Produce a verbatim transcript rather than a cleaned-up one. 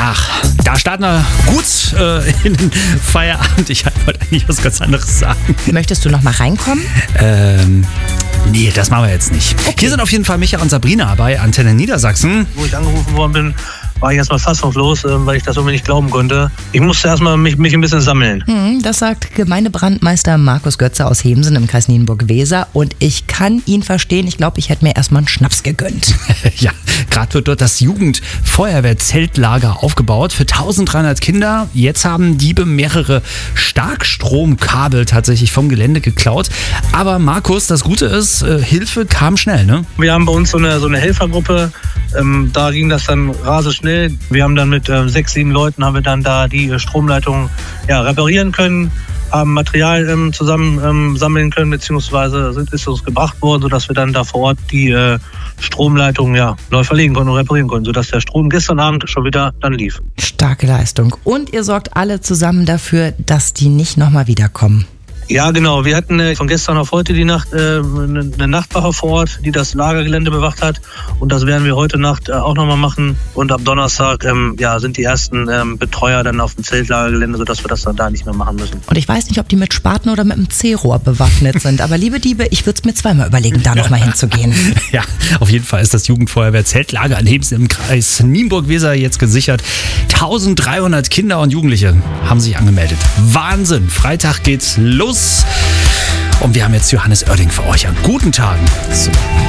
Ach, da starten wir gut äh, in den Feierabend. Ich wollte eigentlich was ganz anderes sagen. Möchtest du noch mal reinkommen? Ähm, nee, das machen wir jetzt nicht. Okay. Hier sind auf jeden Fall Micha und Sabrina bei Antenne Niedersachsen. Wo ich angerufen worden bin, war ich erstmal fassungslos, äh, weil ich das irgendwie nicht glauben konnte. Ich musste erstmal mich, mich ein bisschen sammeln. Hm, das sagt Gemeindebrandmeister Markus Götze aus Hemsen im Kreis Nienburg-Weser. Und ich kann ihn verstehen. Ich glaube, ich hätte mir erstmal einen Schnaps gegönnt. Ja, gerade wird dort das Jugendfeuerwehr-Zeltlager aufgebaut für dreizehnhundert Kinder. Jetzt haben Diebe mehrere Starkstromkabel tatsächlich vom Gelände geklaut. Aber Markus, das Gute ist, äh, Hilfe kam schnell, ne? Wir haben bei uns so eine, so eine Helfergruppe. Ähm, da ging das dann rasend schnell. Wir haben dann mit äh, sechs, sieben Leuten haben wir dann da die äh, Stromleitung ja, reparieren können, haben Material ähm, zusammen ähm, sammeln können, beziehungsweise sind, ist uns gebracht worden, sodass wir dann da vor Ort die äh, Stromleitung ja, neu verlegen konnten und reparieren konnten, sodass der Strom gestern Abend schon wieder dann lief. Starke Leistung. Und ihr sorgt alle zusammen dafür, dass die nicht nochmal wiederkommen. Ja, genau. Wir hatten äh, von gestern auf heute die Nacht äh, eine, eine Nachtwache vor Ort, die das Lagergelände bewacht hat. Und das werden wir heute Nacht äh, auch nochmal machen. Und ab Donnerstag ähm, ja, sind die ersten ähm, Betreuer dann auf dem Zeltlagergelände, sodass wir das dann da nicht mehr machen müssen. Und ich weiß nicht, ob die mit Spaten oder mit einem C-Rohr bewaffnet sind. Aber liebe Diebe, ich würde es mir zweimal überlegen, da nochmal hinzugehen. Ja, auf jeden Fall ist das Jugendfeuerwehr-Zeltlager in Hemsen im Kreis Nienburg-Weser jetzt gesichert. dreizehnhundert Kinder und Jugendliche haben sich angemeldet. Wahnsinn! Freitag geht's los. Und wir haben jetzt Johannes Oerding für euch. An guten Tagen. Super.